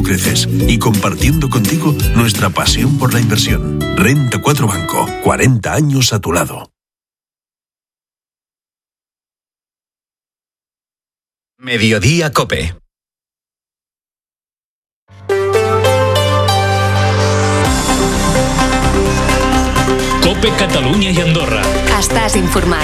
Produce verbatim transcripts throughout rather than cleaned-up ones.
creces y compartiendo contigo nuestra pasión por la inversión. Renta cuatro Banco, cuarenta años a tu lado. Mediodía Cope. Cope Catalunya i Andorra. Estàs informat.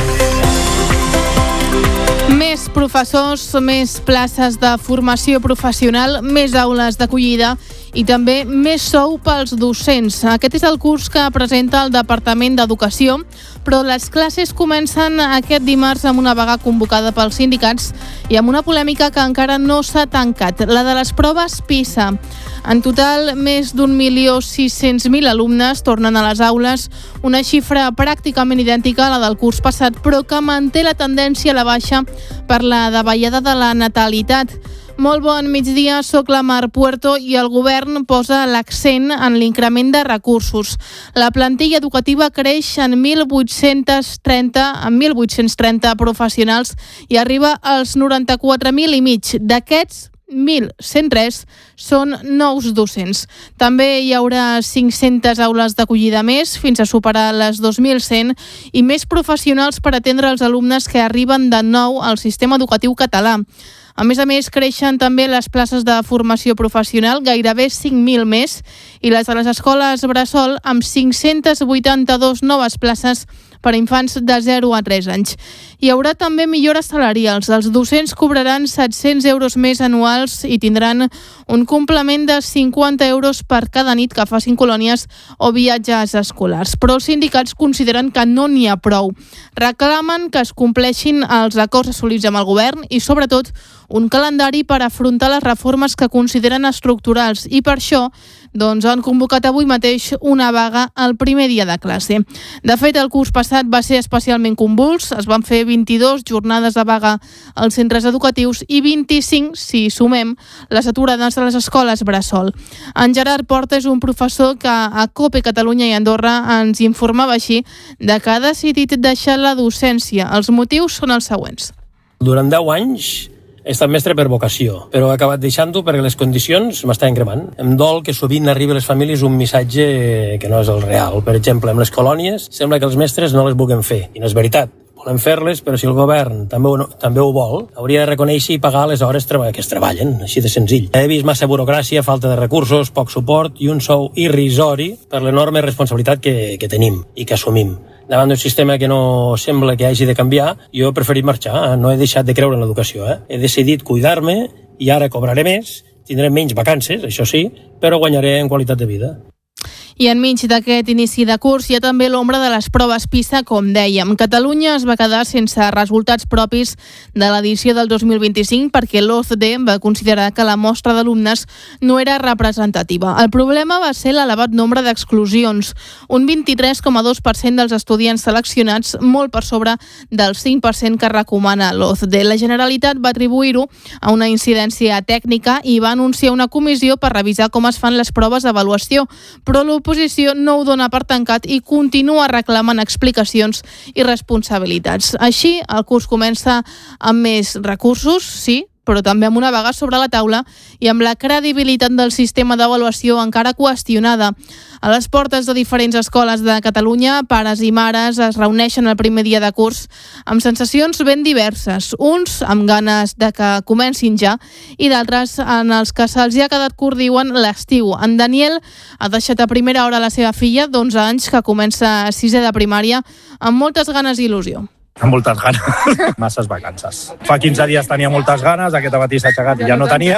Més professors, més places de formació professional, més aules d'acollida i també més sou pels docents. Aquest és el curs que presenta el Departament d'Educació, però les classes comencen aquest dimarts amb una vaga convocada pels sindicats i amb una polèmica que encara no s'ha tancat, la de les proves PISA. En total, més d'un milió sis-cents mil alumnes tornen a les aules, una xifra pràcticament idèntica a la del curs passat, però que manté la tendència a la baixa per la davallada de la natalitat. Molt bon migdia, soc la Mar Puerto i el govern posa l'accent en l'increment de recursos. La plantilla educativa creix en mil vuit-cents trenta, en mil vuit-cents trenta professionals i arriba als noranta-quatre mil i mig. D'aquests, mil cent tres són nous docents. També hi haurà cinc-centes aules d'acollida més, fins a superar les dos mil cent, i més professionals per atendre els alumnes que arriben de nou al sistema educatiu català. A més a més, creixen també les places de formació professional, gairebé cinc mil més, i les de les escoles bressol amb cinc-cents vuitanta-dos noves places per a infants de zero a tres anys. Hi haurà també millores salarials. Els docents cobraran set-cents euros més anuals i tindran un complement de cinquanta euros per cada nit que facin colònies o viatges escolars. Però els sindicats consideren que no n'hi ha prou. Reclamen que es compleixin els acords assolits amb el govern i, sobretot, un calendari per afrontar les reformes que consideren estructurals i per això doncs, han convocat avui mateix una vaga el primer dia de classe. De fet, el curs passat va ser especialment convuls, es van fer vint-i-dues jornades de vaga als centres educatius i vint-i-cinc, si sumem, les aturades a les escoles bressol. En Gerard Porta és un professor que a Cope Catalunya i Andorra ens informava així de que ha decidit deixar la docència. Els motius són els següents. Durant deu anys he estat mestre per vocació, però he acabat deixant-ho perquè les condicions m'estaven cremant. Em dol que sovint arribi a les famílies un missatge que no és el real. Per exemple, amb les colònies sembla que els mestres no les vulguin fer, i no és veritat. Volem fer-les, però si el govern també ho, també ho vol, hauria de reconèixer i pagar les hores que es treballen, així de senzill. He vist massa burocràcia, falta de recursos, poc suport i un sou irrisori per l'enorme responsabilitat que, que tenim i que assumim. Davant d'un sistema que no sembla que hagi de canviar, jo he preferit marxar, no he deixat de creure en l'educació. Eh? He decidit cuidar-me i ara cobraré més, tindré menys vacances, això sí, però guanyaré en qualitat de vida. I enmig d'aquest inici de curs hi ha també l'ombra de les proves PISA, com dèiem. Catalunya es va quedar sense resultats propis de l'edició del dos mil vint-i-cinc perquè l'O C D E va considerar que la mostra d'alumnes no era representativa. El problema va ser l'elevat nombre d'exclusions, un vint-i-tres coma dos per cent dels estudiants seleccionats, molt per sobre del cinc per cent que recomana l'O C D E. La Generalitat va atribuir-ho a una incidència tècnica i va anunciar una comissió per revisar com es fan les proves d'avaluació, però l'oposició no ho dona per tancat i continua reclamant explicacions i responsabilitats. Així, el curs comença amb més recursos, sí, però també amb una vaga sobre la taula i amb la credibilitat del sistema d'avaluació encara qüestionada. A les portes de diferents escoles de Catalunya, pares i mares es reuneixen el primer dia de curs amb sensacions ben diverses. Uns amb ganes de que comencin ja i d'altres en els que se'ls ha quedat curt diuen l'estiu. En Daniel ha deixat a primera hora la seva filla d'onze anys que comença sisè de primària amb moltes ganes i il·lusió. Amb moltes ganes, masses vacances. Fa quinze dies tenia moltes ganes, aquest matí s'ha aixecat i ja no tenia,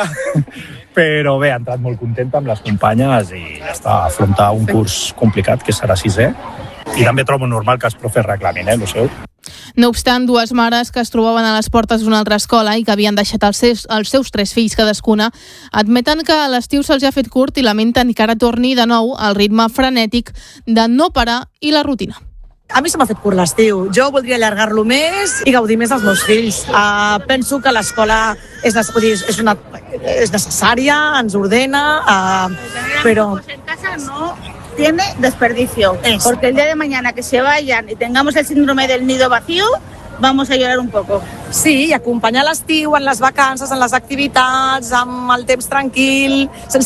però bé, ha entrat molt contenta amb les companyes i ja està, a afrontar un curs complicat, que serà sisè, i també trobo normal que els profes reclamin, eh, el seu. No obstant, dues mares que es trobaven a les portes d'una altra escola i que havien deixat els seus, els seus tres fills cadascuna admeten que l'estiu se'ls ha fet curt i lamenten que ara torni de nou al ritme frenètic de no parar i la rutina. A mi se m'ha fet curt l'estiu. Jo voldria allargar-lo més i gaudir més dels meus fills. Uh, penso que l'escola és, és, una, és necessària, ens ordena, uh, però... En casa no tiene desperdicio, es. Porque el día de mañana que se vayan y tengamos el síndrome del nido vacío, vamos a llorar un poco. Sí, i acompanyar l'estiu en les vacances, en les activitats, amb el temps tranquil, sense